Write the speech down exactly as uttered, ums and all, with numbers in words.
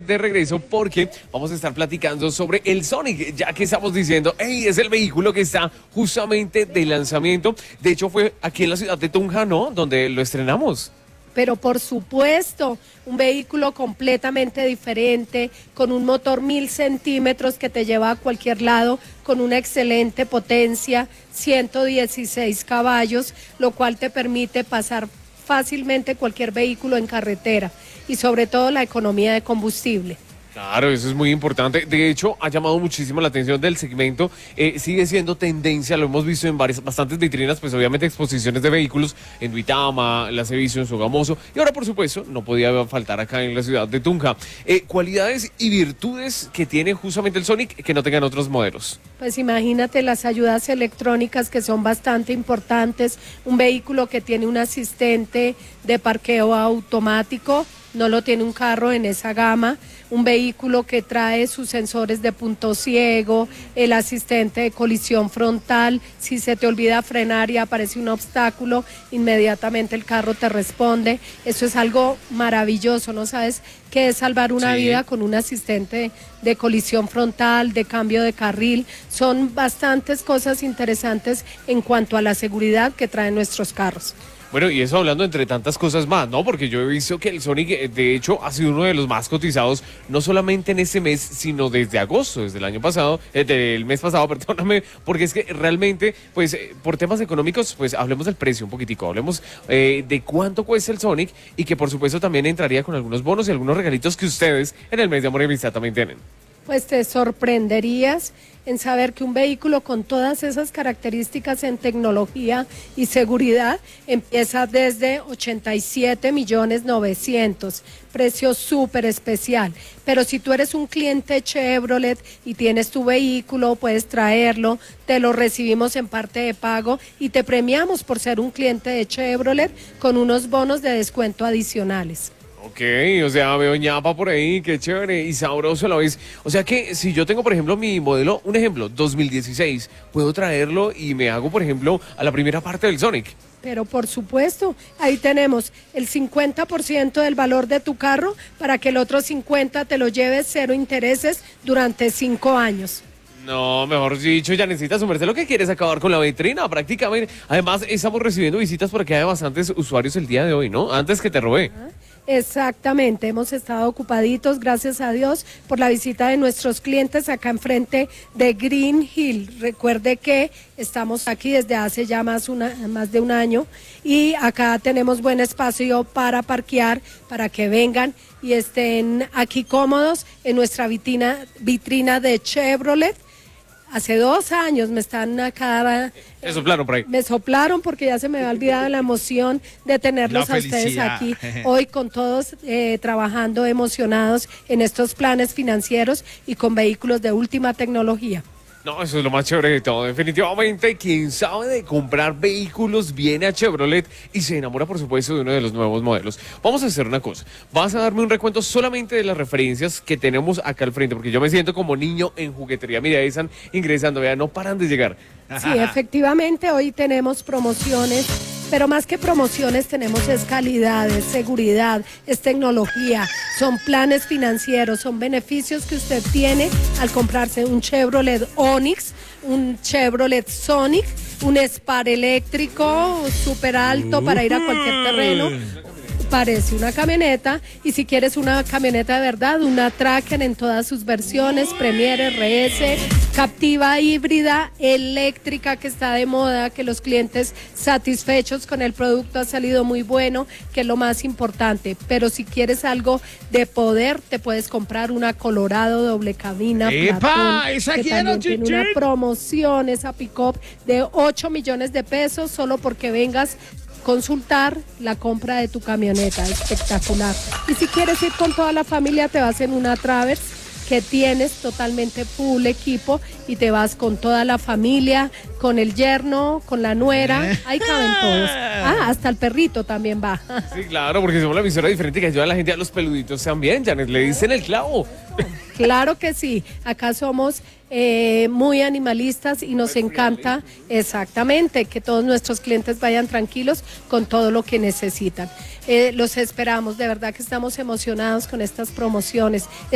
de regreso porque vamos a estar platicando sobre el Sonic, ya que estamos diciendo, hey, es el vehículo que está justamente de lanzamiento. De hecho, fue aquí en la ciudad de Tunja, ¿no? Donde lo estrenamos. Pero por supuesto, un vehículo completamente diferente, con un motor mil centímetros que te lleva a cualquier lado, con una excelente potencia, ciento dieciséis caballos, lo cual te permite pasar fácilmente cualquier vehículo en carretera y sobre todo la economía de combustible. Claro, eso es muy importante. De hecho, ha llamado muchísimo la atención del segmento. Eh, sigue siendo tendencia, lo hemos visto en varias, bastantes vitrinas, pues obviamente exposiciones de vehículos en Duitama, las he visto en Sogamoso. Y ahora, por supuesto, no podía faltar acá en la ciudad de Tunja. Eh, cualidades y virtudes que tiene justamente el Sonic que no tengan otros modelos. Pues imagínate las ayudas electrónicas que son bastante importantes. Un vehículo que tiene un asistente de parqueo automático, no lo tiene un carro en esa gama. Un vehículo que trae sus sensores de punto ciego, el asistente de colisión frontal, si se te olvida frenar y aparece un obstáculo, inmediatamente el carro te responde. Eso es algo maravilloso, ¿no sabes qué es salvar una sí. vida con un asistente de colisión frontal, de cambio de carril? Son bastantes cosas interesantes en cuanto a la seguridad que traen nuestros carros. Bueno, y eso hablando entre tantas cosas más, ¿no? Porque yo he visto que el Sonic, de hecho, ha sido uno de los más cotizados, no solamente en este mes, sino desde agosto, desde el año pasado, desde el mes pasado, perdóname, porque es que realmente, pues, por temas económicos, pues, hablemos del precio un poquitico, hablemos eh, de cuánto cuesta el Sonic y que, por supuesto, también entraría con algunos bonos y algunos regalitos que ustedes en el mes de Amor y Amistad también tienen. Pues te sorprenderías en saber que un vehículo con todas esas características en tecnología y seguridad empieza desde ochenta y siete millones novecientos, precio súper especial. Pero si tú eres un cliente Chevrolet y tienes tu vehículo, puedes traerlo, te lo recibimos en parte de pago y te premiamos por ser un cliente de Chevrolet con unos bonos de descuento adicionales. Ok, o sea, veo ñapa por ahí, qué chévere y sabroso a la vez. O sea que si yo tengo, por ejemplo, mi modelo, un ejemplo, dos mil dieciséis, puedo traerlo y me hago, por ejemplo, a la primera parte del Sonic. Pero por supuesto, ahí tenemos el cincuenta por ciento del valor de tu carro para que el otro cincuenta por ciento te lo lleves cero intereses durante cinco años. No, mejor dicho, ya necesitas sumerse lo que quieres acabar con la vitrina, prácticamente. Además, estamos recibiendo visitas porque hay bastantes usuarios el día de hoy, ¿no? Antes que te robé. ¿Ah? Exactamente, hemos estado ocupaditos, gracias a Dios, por la visita de nuestros clientes acá enfrente de Green Hill. Recuerde que estamos aquí desde hace ya más, una, más de un año y acá tenemos buen espacio para parquear, para que vengan y estén aquí cómodos en nuestra vitrina, vitrina de Chevrolet. Hace dos años me están acá... Me soplaron por ahí. Me soplaron porque ya se me había olvidado la emoción de tenerlos a ustedes aquí hoy con todos eh, trabajando emocionados en estos planes financieros y con vehículos de última tecnología. No, eso es lo más chévere de todo. Definitivamente, quien sabe de comprar vehículos viene a Chevrolet y se enamora, por supuesto, de uno de los nuevos modelos. Vamos a hacer una cosa. Vas a darme un recuento solamente de las referencias que tenemos acá al frente, porque yo me siento como niño en juguetería. Mira, ahí están ingresando, vean, no paran de llegar. Sí, efectivamente, hoy tenemos promociones, pero más que promociones tenemos es calidad, es seguridad, es tecnología, son planes financieros, son beneficios que usted tiene al comprarse un Chevrolet Onix, un Chevrolet Sonic, un Spar eléctrico súper alto para ir a cualquier terreno. Parece una camioneta y si quieres una camioneta de verdad, una Tracker en todas sus versiones, Premier, R S, Captiva híbrida, eléctrica que está de moda, que los clientes satisfechos con el producto ha salido muy bueno, que es lo más importante. Pero si quieres algo de poder, te puedes comprar una Colorado doble cabina, ¡epa! Platón, ¡Esa que quiero, también tiene una promoción, esa pick-up de ocho millones de pesos solo porque vengas consultar la compra de tu camioneta, espectacular. Y si quieres ir con toda la familia, te vas en una Traverse que tienes totalmente full equipo y te vas con toda la familia, con el yerno, con la nuera, ahí caben todos. Ah, hasta el perrito también va. Sí, claro, porque somos la emisora diferente que ayuda a la gente, a los peluditos también, Janet, le dicen el clavo. Claro que sí, acá somos eh, muy animalistas y nos encanta exactamente que todos nuestros clientes vayan tranquilos con todo lo que necesitan. Eh, los esperamos, de verdad que estamos emocionados con estas promociones.